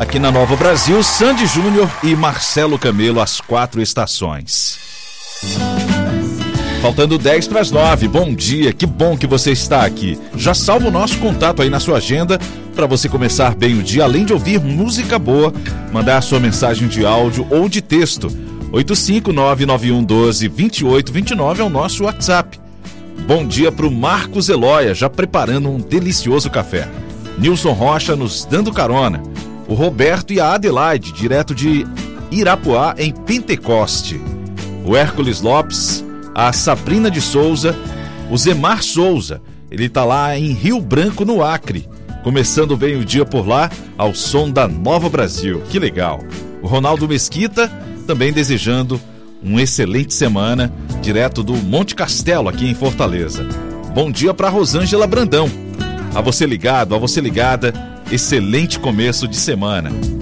Aqui na Nova Brasil, Sandy Júnior e Marcelo Camelo, as 4 estações. Faltando 10 para as 9. Bom dia, que bom que você está aqui. Já salva o nosso contato aí na sua agenda para você começar bem o dia, além de ouvir música boa, mandar a sua mensagem de áudio ou de texto. 85991122829 é o nosso WhatsApp. Bom dia para o Marcos Eloia, já preparando um delicioso café. Nilson Rocha nos dando carona. O Roberto e a Adelaide, direto de Irapuá, em Pentecoste. O Hércules Lopes, a Sabrina de Souza, o Zemar Souza, ele tá lá em Rio Branco, no Acre. Começando bem o dia por lá, ao som da Nova Brasil. Que legal. O Ronaldo Mesquita, também desejando uma excelente semana, direto do Monte Castelo, aqui em Fortaleza. Bom dia para Rosângela Brandão. A você ligado, a você ligada, excelente começo de semana.